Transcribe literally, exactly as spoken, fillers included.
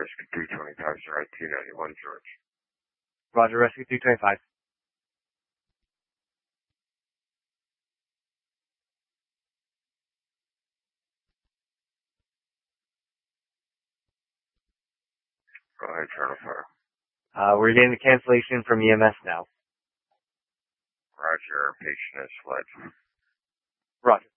Rescue three twenty-five, sorry, two ninety-one, George. Roger, Rescue three twenty-five. Go ahead, Colonel Fire. Uh, we're getting the cancellation from E M S now. Roger, patient has fled. Roger.